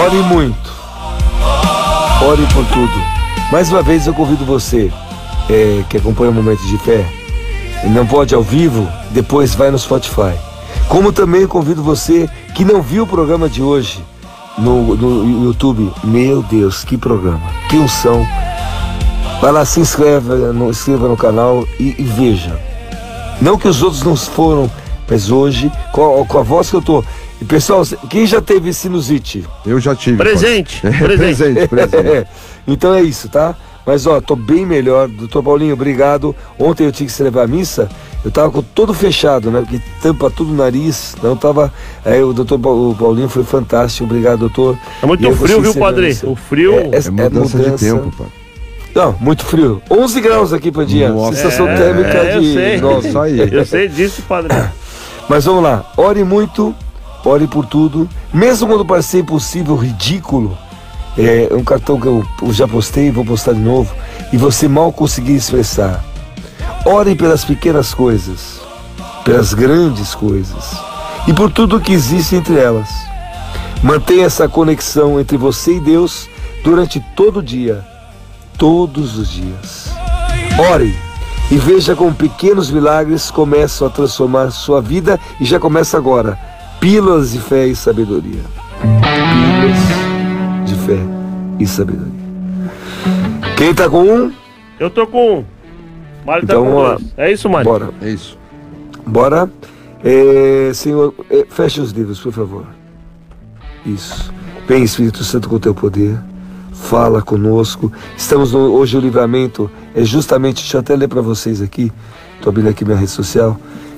Ore muito. Ore por tudo. Mais uma vez eu convido você que acompanha o Momento de Fé, não pode ao vivo, depois vai no Spotify. Como também convido você que não viu o programa de hoje no YouTube. Meu Deus, que programa, que unção. Vai lá, se inscreva no canal e veja. Não que os outros não foram, mas hoje, com a voz que eu tô. E pessoal, quem já teve sinusite? Eu já tive. Presente. Presente. Então é isso, tá? Mas tô bem melhor. Doutor Paulinho, obrigado. Ontem eu tinha que celebrar a missa, eu tava com todo fechado, né? Porque tampa tudo o nariz. Não tava. Aí o doutor Paulinho foi fantástico. Obrigado, doutor. É muito frio, viu, padre? O frio é mudança de tempo, pai. Não, muito frio. 11 graus aqui, Padinha. Sensação térmica de... Nossa, isso aí. Eu sei disso, padre. Mas vamos lá. Ore muito, ore por tudo. Mesmo quando parecer impossível, ridículo, um cartão que eu já postei, vou postar de novo, e você mal conseguir expressar. Ore pelas pequenas coisas, pelas grandes coisas, e por tudo que existe entre elas. Mantenha essa conexão entre você e Deus durante todo o dia. Todos os dias. Ore e veja como pequenos milagres começam a transformar sua vida, e já começa agora. Pílulas de fé e sabedoria. Pílulas de fé e sabedoria. Quem tá com um? Eu tô com um. Mário então, tá com dois. É isso, Mário? Bora. É isso. Bora. Senhor, feche os livros, por favor. Isso. Vem, Espírito Santo, com o teu poder. Fala conosco. Estamos hoje o livramento é justamente, deixa eu até ler para vocês aqui. Estou abrindo aqui minha rede social.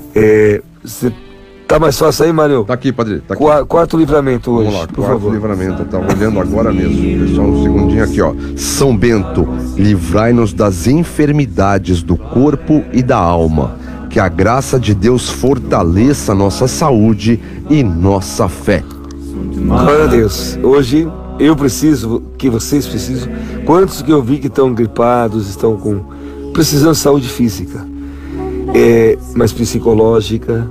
Tá mais fácil aí, Mário? Tá aqui, padre. Tá aqui. Quarto livramento hoje. Vamos lá, por quarto favor. Livramento. Eu tava olhando agora mesmo. Pessoal, um segundinho aqui, ó. São Bento, livrai-nos das enfermidades do corpo e da alma. Que a graça de Deus fortaleça nossa saúde e nossa fé. Glória a Deus. Hoje eu preciso, que vocês precisam. Quantos que eu vi que estão gripados, estão precisando de saúde física, mas psicológica,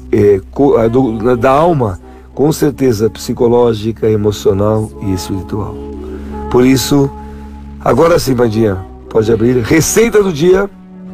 da alma, com certeza psicológica, emocional e espiritual. Por isso, agora sim, Bandinha, pode abrir. Receita do dia.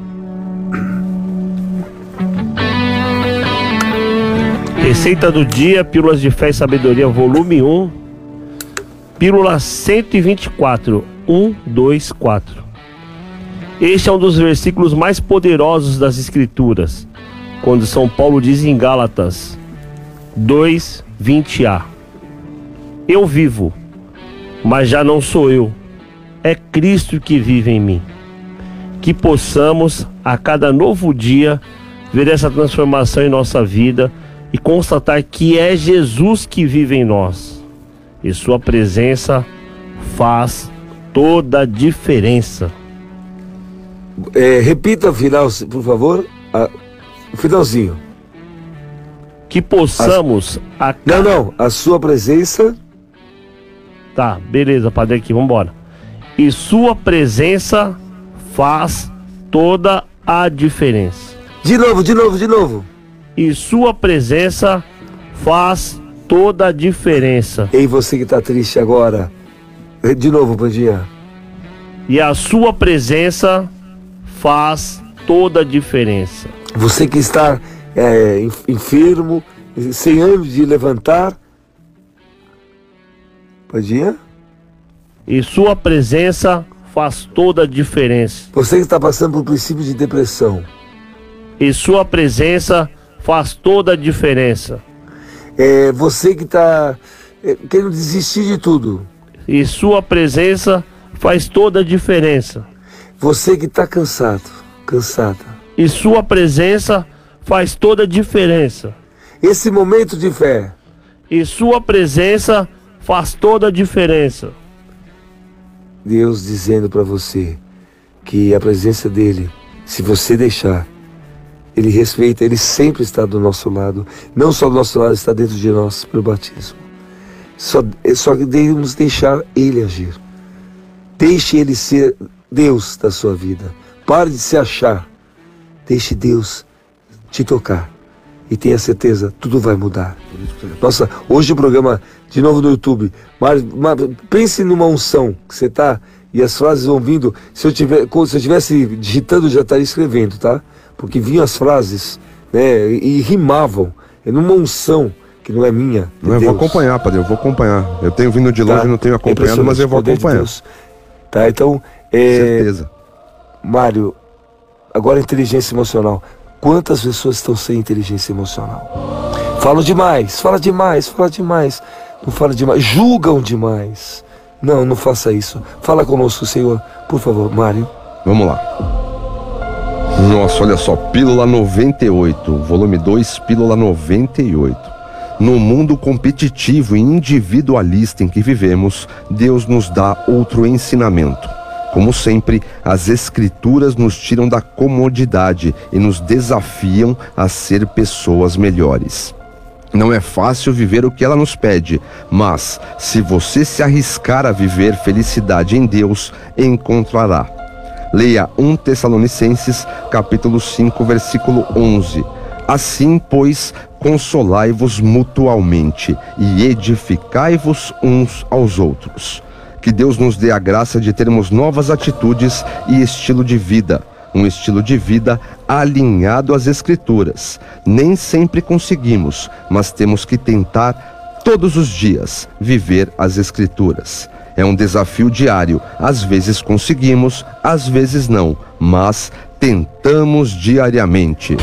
Receita do dia, Pílulas de Fé e Sabedoria, volume 1, pílula 124, 1, 2, 4. Este é um dos versículos mais poderosos das Escrituras, quando São Paulo diz em Gálatas 2, 20a: Eu vivo, mas já não sou eu, é Cristo que vive em mim. Que possamos, a cada novo dia, ver essa transformação em nossa vida e constatar que é Jesus que vive em nós. E sua presença faz toda a diferença. Repita o final, por favor. O finalzinho. Que possamos... Não. A sua presença... Tá, beleza, padre, aqui, vambora. E sua presença faz toda a diferença. De novo. E sua presença faz toda a diferença. Ei, você que está triste agora. De novo, Pandinha. E a sua presença faz toda a diferença. Você que está enfermo, sem ânimo de levantar. Pandinha? E sua presença faz toda a diferença. Você que está passando por princípio de depressão. E sua presença faz toda a diferença. Você que está querendo desistir de tudo. E sua presença faz toda a diferença. Você que está cansada. E sua presença faz toda a diferença. Esse momento de fé. E sua presença faz toda a diferença. Deus dizendo para você que a presença dele, se você deixar, ele respeita, ele sempre está do nosso lado. Não só do nosso lado, está dentro de nós pelo batismo. Só que devemos deixar ele agir. Deixe ele ser Deus da sua vida. Pare de se achar. Deixe Deus te tocar. E tenha certeza, tudo vai mudar. Nossa, hoje o programa de novo no YouTube. Pense numa unção que você tá e as frases vão vindo. Se eu tivesse digitando, eu já estaria escrevendo, tá? Porque vinham as frases, né? E rimavam. É numa unção que não é minha. Eu vou acompanhar, padre, eu vou acompanhar. Eu tenho vindo de longe, não tenho acompanhado, mas eu vou acompanhar. Tá, então. Certeza. Mário, agora inteligência emocional. Quantas pessoas estão sem inteligência emocional? Fala demais. Não fala demais. Julgam demais. Não faça isso. Fala conosco, Senhor. Por favor, Mário. Vamos lá. Nossa, olha só. Pílula 98. Volume 2, Pílula 98. No mundo competitivo e individualista em que vivemos, Deus nos dá outro ensinamento. Como sempre, as Escrituras nos tiram da comodidade e nos desafiam a ser pessoas melhores. Não é fácil viver o que ela nos pede, mas se você se arriscar a viver felicidade em Deus, encontrará. Leia 1 Tessalonicenses, capítulo 5, versículo 11. Assim, pois, consolai-vos mutualmente e edificai-vos uns aos outros. Que Deus nos dê a graça de termos novas atitudes e estilo de vida. Um estilo de vida alinhado às Escrituras. Nem sempre conseguimos, mas temos que tentar todos os dias viver as Escrituras. É um desafio diário. Às vezes conseguimos, às vezes não, mas tentamos diariamente.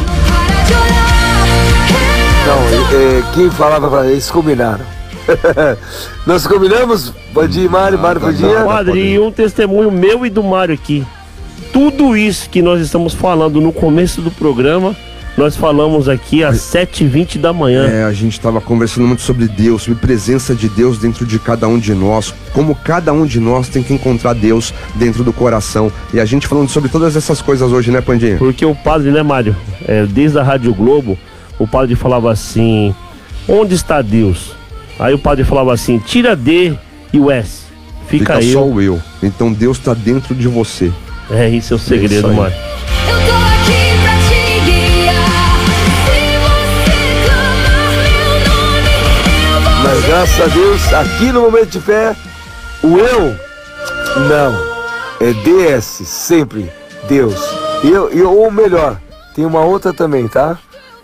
Não, quem falava para eles combinaram. Nós combinamos, Vandinha e Mário, Vandinha. Padre, e um testemunho meu e do Mário aqui. Tudo isso que nós estamos falando no começo do programa, nós falamos aqui às 7h20 da manhã. A gente estava conversando muito sobre Deus, sobre a presença de Deus dentro de cada um de nós, como cada um de nós tem que encontrar Deus dentro do coração. E a gente falando sobre todas essas coisas hoje, né, Pandinha? Porque o padre, né, Mário, desde a Rádio Globo, o padre falava assim: onde está Deus? Aí o padre falava assim: tira D e o S, fica eu. Só o eu. Então Deus está dentro de você. Isso é o segredo, Mário. Eu tô aqui pra te guiar. Se você clamar meu nome, eu vou. Mas graças a Deus, aqui no Momento de Fé, o eu, não, é DS, sempre Deus. Ou melhor, tem uma outra também, tá?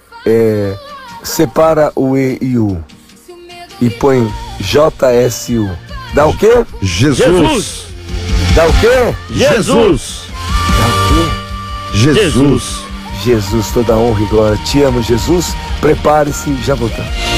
Separa o E e o e põe JSU. Dá o quê? Jesus. Dá o quê? Jesus. Dá o quê? Jesus. Jesus, toda honra e glória. Te amo, Jesus. Prepare-se, já voltamos.